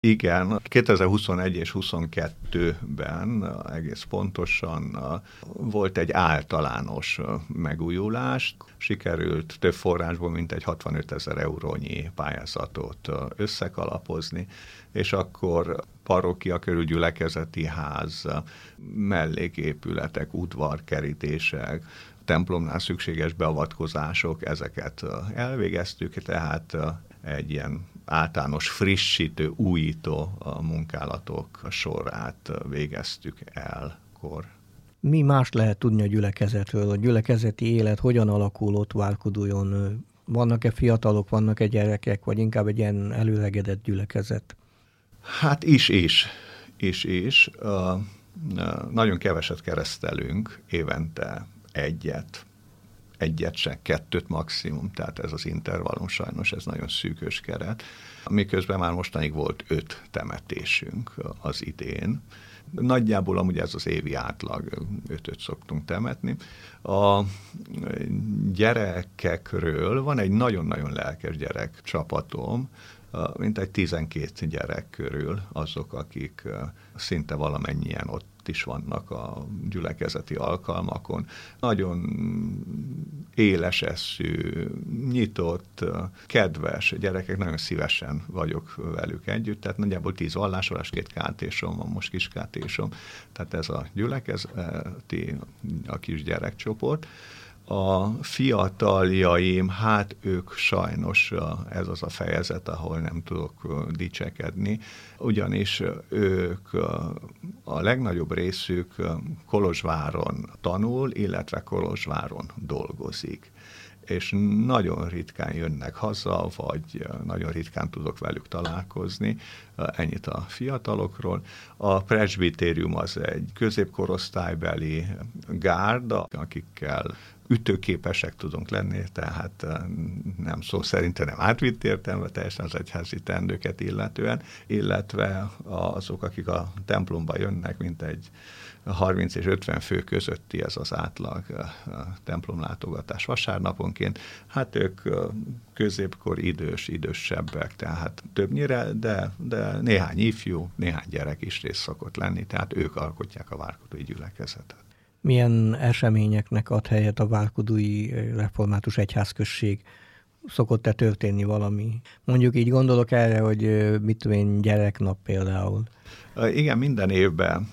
Igen, 2021 és 2022-ben egész pontosan volt egy általános megújulás. Sikerült több forrásból mintegy 65 000 eurónyi pályázatot összekalapozni, és akkor parókia körül gyülekezeti ház, melléképületek, udvarkerítések, templomnál szükséges beavatkozások, ezeket elvégeztük, tehát egy ilyen általános frissítő, újító munkálatok sorát végeztük el akkor. Mi más lehet tudni a gyülekezetről? A gyülekezeti élet hogyan alakul ott Várkudujon? Vannak-e fiatalok, vannak-e gyerekek, vagy inkább egy ilyen előregedett gyülekezet? Hát is. Nagyon keveset keresztelünk, évente egyet se, 2 maximum, tehát ez az intervallum sajnos, ez nagyon szűkös keret. Miközben már mostanig volt 5 temetésünk az idén. Nagyjából amúgy ez az évi átlag, 5-öt szoktunk temetni. A gyerekekről van egy nagyon-nagyon lelkes gyerek csapatom, mintegy 12 gyerek körül azok, akik szinte valamennyien ott is vannak a gyülekezeti alkalmakon. Nagyon éles eszű, nyitott, kedves gyerekek, nagyon szívesen vagyok velük együtt, tehát nagyjából 10 vallásolás, 2 kátésom van, most kis kátésom, tehát ez a gyülekezeti, a kis gyerekcsoport. A fiataljaim, hát ők sajnos, ez az a fejezet, ahol nem tudok dicsekedni, ugyanis ők, a legnagyobb részük Kolozsváron tanul, illetve Kolozsváron dolgozik. És nagyon ritkán jönnek haza, vagy nagyon ritkán tudok velük találkozni. Ennyit a fiatalokról. A presbitérium az egy középkorosztálybeli gárda, akikkel ütőképesek tudunk lenni, tehát nem szó szerint, nem átvitt értelme, teljesen az egyházi teendőket illetve azok, akik a templomba jönnek, mint egy 30 és 50 fő közötti ez az átlag templomlátogatás vasárnaponként. Hát ők középkor idősebbek, tehát többnyire, de néhány ifjú, néhány gyerek is részt szokott lenni, tehát ők alkotják a várkudui gyülekezetet. Milyen eseményeknek ad helyet a várkudui református egyházközség? Szokott-e történni valami? Mondjuk így gondolok erre, hogy mit tudom én, gyereknap például. Igen, minden évben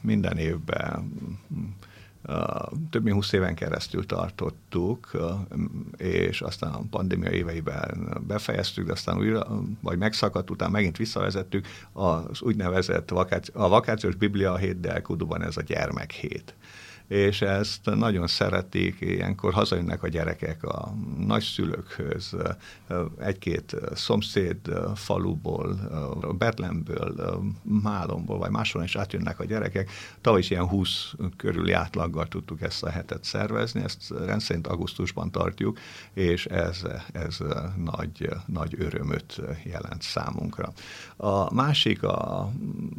több mint 20 éven keresztül tartottuk, és aztán a pandémia éveiben befejeztük, de aztán újra, vagy megszakadt, utána megint visszavezettük az úgynevezett a vakációs Biblia hét, de Kuduban ez a gyermekhét. És ezt nagyon szeretik, ilyenkor hazajönnek a gyerekek a nagyszülőkhöz, egy-két szomszéd faluból, Betlemből, Málomból, vagy máshol is átjönnek a gyerekek. Tavaly is ilyen 20 körüli átlaggal tudtuk ezt a hetet szervezni, ezt rendszerint augusztusban tartjuk, és ez nagy örömöt jelent számunkra. A másik a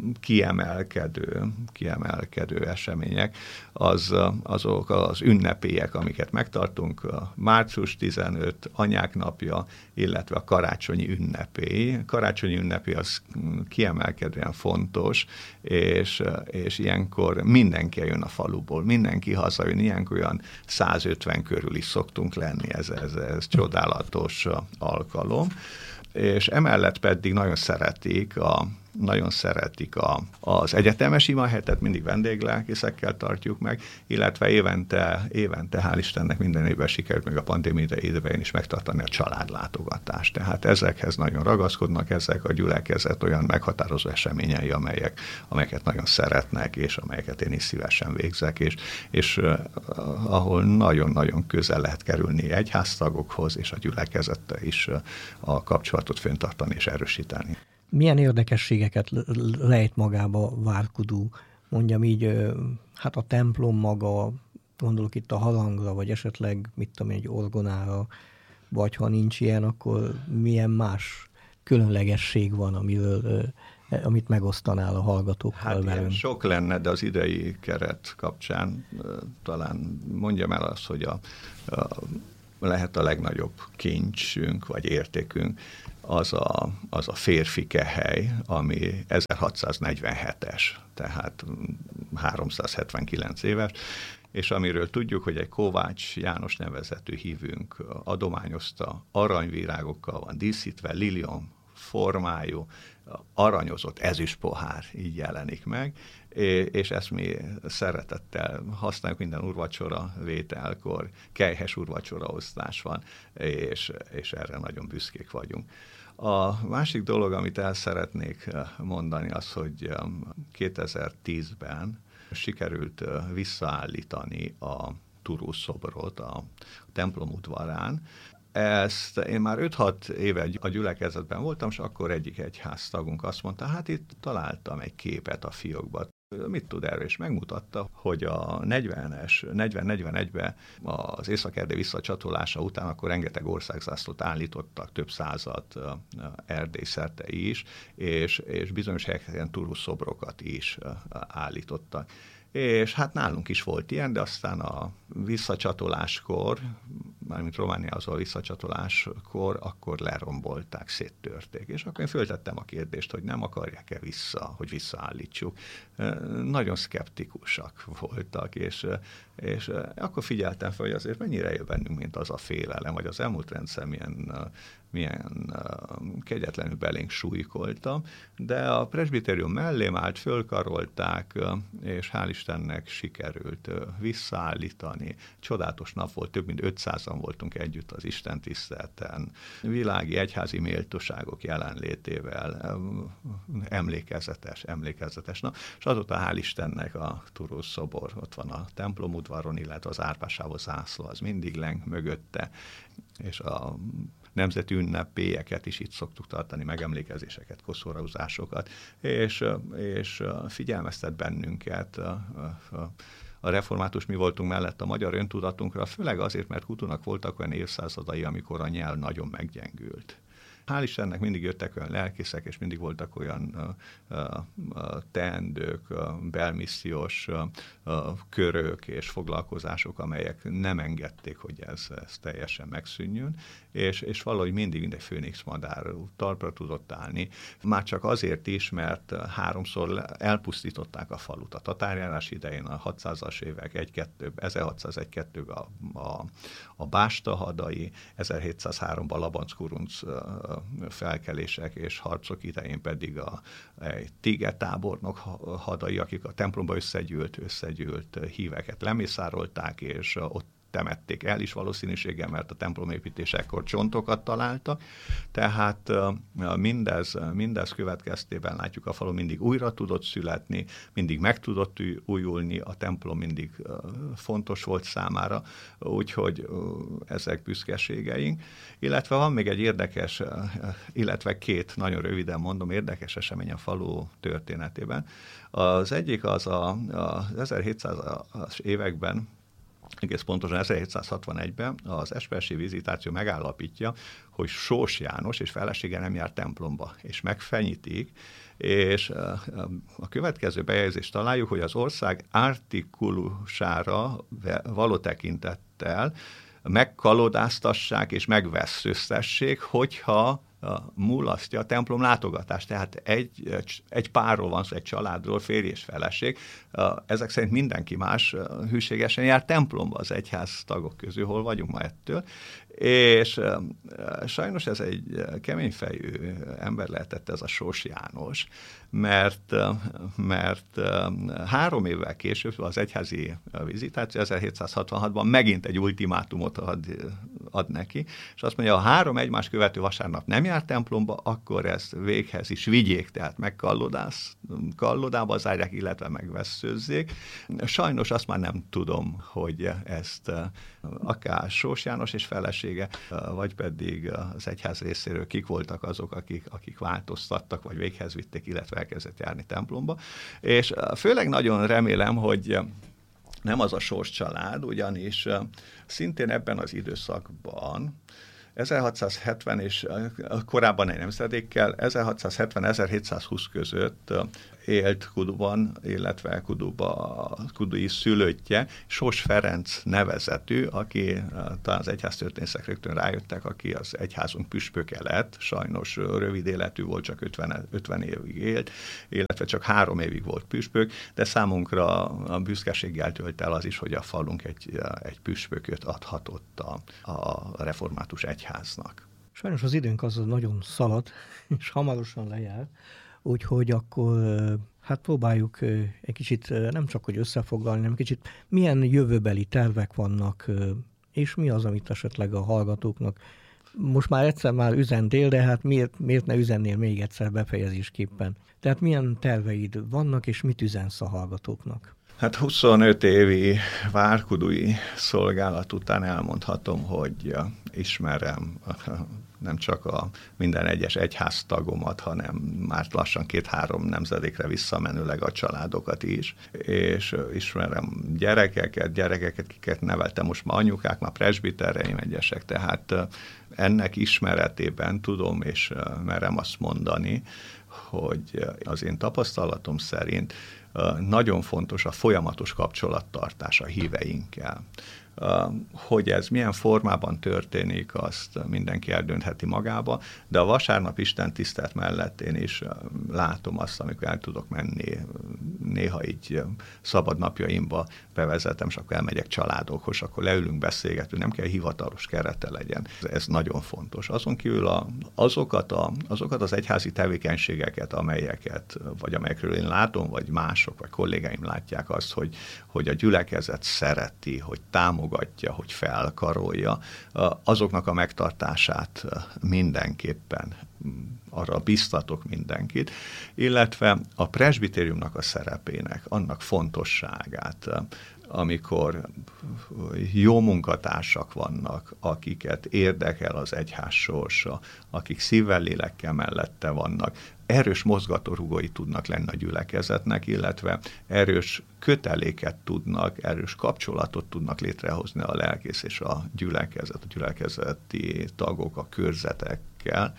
kiemelkedő események, azok az ünnepélyek, amiket megtartunk, a március 15 anyák napja, illetve a karácsonyi ünnepély. Karácsonyi ünnepély az kiemelkedően fontos, és ilyenkor mindenki jön a faluból, mindenki hazajön, ilyenkor olyan 150 körül is szoktunk lenni, ez csodálatos alkalom. És emellett pedig nagyon szeretik az egyetemes imahetet, mindig vendéglelkészekkel tartjuk meg, illetve évente, hál' Istennek minden évben sikerült még a pandémia idején is megtartani a családlátogatást. Tehát ezekhez nagyon ragaszkodnak, ezek a gyülekezet olyan meghatározó eseményei, amelyeket nagyon szeretnek, és amelyeket én is szívesen végzek, és ahol nagyon-nagyon közel lehet kerülni egyháztagokhoz, és a gyülekezettel is a kapcsolatot fenntartani és erősíteni. Milyen érdekességeket rejt magába Várkudu? Mondjam így, hát a templom maga, gondolok itt a harangra, vagy esetleg, mit tudom én, egy orgonára, vagy ha nincs ilyen, akkor milyen más különlegesség van, amit megosztanál a hallgatókkal velünk? Sok lenne, de az idei keret kapcsán talán mondjam el azt, hogy lehet a legnagyobb kincsünk, vagy értékünk, az a férfi kehely, ami 1647-es, tehát 379 éves, és amiről tudjuk, hogy egy Kovács János nevezetű hívünk adományozta, aranyvirágokkal van díszítve, lilium formájú, aranyozott ezüstpohár, így jelenik meg, és ezt mi szeretettel használjuk minden úrvacsora vételkor, kelyhes úrvacsora osztás van, és erre nagyon büszkék vagyunk. A másik dolog, amit el szeretnék mondani, az, hogy 2010-ben sikerült visszaállítani a Turul szobrot a templom udvarán. Ezt én már 5-6 éve a gyülekezetben voltam, és akkor egyik egyháztagunk azt mondta, hát itt találtam egy képet a fiókban. Mit tud erről? És megmutatta, hogy a 40-41-ben az Észak-Erdély visszacsatolása után akkor rengeteg országzászlót állítottak, több százat Erdély szerte is, és bizonyos helyeken Turul szobrokat is állítottak. És hát nálunk is volt ilyen, de aztán a visszacsatoláskor, mármint Romániához a visszacsatoláskor, akkor lerombolták, széttörték. És akkor én föltettem a kérdést, hogy nem akarják-e hogy visszaállítsuk. Nagyon szkeptikusak voltak, és akkor figyeltem fel, hogy azért mennyire él bennünk, mint az a félelem, vagy az elmúlt rendszer milyen kegyetlenül belénk súlykolta, de a presbitérium mellém állt, fölkarolták, és hál' Istennek sikerült visszaállítani. Csodálatos nap volt, több mint 500-an voltunk együtt az istentiszteleten, világi egyházi méltóságok jelenlétével, emlékezetes nap, és azóta hál' Istennek a Turul szobor ott van a templom udvaron, illetve az árpásávos zászló az mindig leng mögötte, és a nemzeti ünnepélyeket is itt szoktuk tartani, megemlékezéseket, koszorúzásokat, és figyelmeztet bennünket a református mi voltunk mellett a magyar öntudatunkra, főleg azért, mert Hutunak voltak olyan évszázadai, amikor a nyelv nagyon meggyengült. Hál' Istennek mindig jöttek olyan lelkészek, és mindig voltak olyan teendők, belmissziós körök és foglalkozások, amelyek nem engedték, hogy ez teljesen megszűnjön, és valahogy mindig egy főnix madár talpra tudott állni. Már csak azért is, mert 3-szor elpusztították a falut. A tatárjárás idején a 600-as évek 1601-2-ben a Básta hadai, 1703-ban Labanckurunc felkelések és harcok idején pedig a Tiger tábornok hadai, akik a templomba összegyűlt híveket lemészárolták, és ott temették el is valószínűséggel, mert a templomépítésekor csontokat találtak. Tehát mindez következtében látjuk, a falu mindig újra tudott születni, mindig meg tudott újulni, a templom mindig fontos volt számára, úgyhogy ezek büszkeségeink. Illetve van még egy érdekes, illetve 2, nagyon röviden mondom, érdekes esemény a falu történetében. Az egyik az az 1700-as években, egész pontosan 1761-ben az espersi vizitáció megállapítja, hogy Sós János és felesége nem jár templomba, és megfenyítik, és a következő bejegyzést találjuk, hogy az ország artikulusára való tekintettel megkalodáztassák és megvesszőztessék, hogyha mulasztja a templom látogatást. Tehát egy párról van szó, egy családról, férj és feleség. Ezek szerint mindenki más hűségesen jár templomba az egyház tagok közül, hol vagyunk ma ettől. És sajnos ez egy keményfejű ember lehetett, ez a Sós János, mert 3 évvel később az egyházi vizitáció 1766-ban megint egy ultimátumot ad neki, és azt mondja, ha 3 egymást követő vasárnap nem jár templomba, akkor ezt véghez is vigyék, tehát kallodába zárják, illetve megvesszőzzék. Sajnos azt már nem tudom, hogy ezt akár Sós János és felesége, vagy pedig az egyház részéről kik voltak azok, akik változtattak, vagy véghez vitték, illetve elkezdett járni templomba. És főleg nagyon remélem, hogy nem az a Sós család, ugyanis szintén ebben az időszakban 1670 és korábban egy nemzedékkel 1670-1720 között élt Kuduban, illetve Kudui szülöttje, Sós Ferenc nevezetű, aki talán az egyháztörténészek rögtön rájöttek, aki az egyházunk püspöke lett, sajnos rövid életű volt, csak 50 évig élt, illetve csak 3 évig volt püspök, de számunkra a büszkeséggel tölt el az is, hogy a falunk egy püspököt adhatott a református egyháznak. Sajnos az időnk az nagyon szalad, és hamarosan lejár, úgyhogy akkor hát próbáljuk egy kicsit nem csak hogy összefoglalni, hanem kicsit milyen jövőbeli tervek vannak, és mi az, amit esetleg a hallgatóknak most már egyszer már üzentél, de hát miért ne üzennél még egyszer befejezésképpen? Tehát milyen terveid vannak, és mit üzensz a hallgatóknak? Hát 25 évi várkudui szolgálat után elmondhatom, hogy ismerem nem csak a minden egyes egyháztagomat, hanem már lassan 2-3 nemzedékre visszamenőleg a családokat is, és ismerem gyerekeket, kiket neveltem, most már anyukák, már presbitereim egyesek, tehát ennek ismeretében tudom, és merem azt mondani, hogy az én tapasztalatom szerint nagyon fontos a folyamatos kapcsolattartás a híveinkkel. Hogy ez milyen formában történik, azt mindenki eldöntheti magába, de a vasárnap Isten tisztelet mellett én is látom azt, amikor el tudok menni, néha így szabad napjaimba bevezetem, és akkor elmegyek családokhoz, és akkor leülünk, beszélgetünk, nem kell hivatalos kerete legyen. Ez nagyon fontos. Azon kívül azokat az egyházi tevékenységeket, amelyekről én látom, vagy mások, vagy kollégáim látják azt, hogy a gyülekezet szereti, hogy támogatja, hogy felkarolja, azoknak a megtartását mindenképpen arra biztatok mindenkit, illetve a presbitériumnak a szerepének, annak fontosságát, amikor jó munkatársak vannak, akiket érdekel az egyház sorsa, akik szívvel, lélekkel mellette vannak, erős mozgatórugói tudnak lenni a gyülekezetnek, illetve erős köteléket tudnak, erős kapcsolatot tudnak létrehozni a lelkész és a gyülekezeti tagok, a körzetekkel,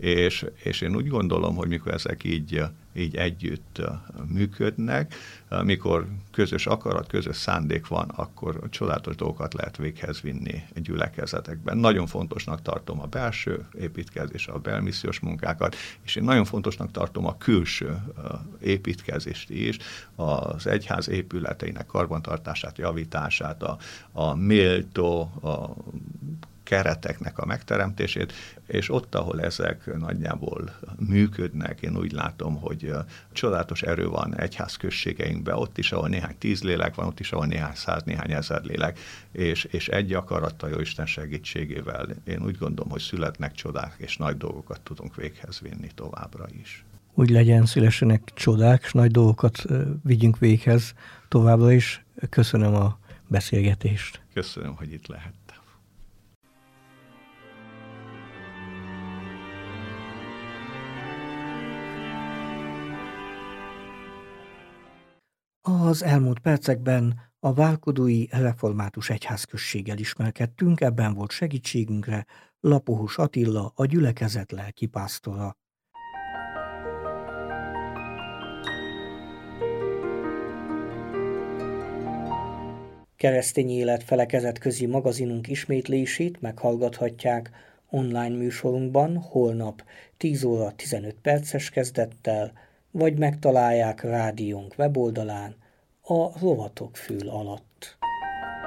és én úgy gondolom, hogy mikor ezek így együtt működnek, mikor közös akarat, közös szándék van, akkor csodálatos dolgokat lehet véghez vinni a gyülekezetekben. Nagyon fontosnak tartom a belső építkezés, a belmissziós munkákat, és én nagyon fontosnak tartom a külső építkezést is, az egyház épületeinek karbantartását, javítását, a méltó, a kereteknek a megteremtését, és ott, ahol ezek nagyjából működnek, én úgy látom, hogy csodálatos erő van egyházközségeinkben, ott is, ahol néhány 10 lélek van, ott is, ahol néhány 100, néhány 1000 lélek, és egy akarattal, jó Isten segítségével én úgy gondolom, hogy születnek csodák, és nagy dolgokat tudunk véghez vinni továbbra is. Úgy legyen, szülessenek csodák, és nagy dolgokat vigyünk véghez továbbra is. Köszönöm a beszélgetést. Köszönöm, hogy itt lehettem. Az elmúlt percekben a várkudui református egyházközséggel ismerkedtünk, ebben volt segítségünkre Lapohus Attila, a gyülekezet lelkipásztora. Keresztény Élet felekezetközi magazinunk ismétlését meghallgathatják online műsorunkban holnap 10 óra 15 perces kezdettel, vagy megtalálják rádiónk weboldalán a rovatok fül alatt.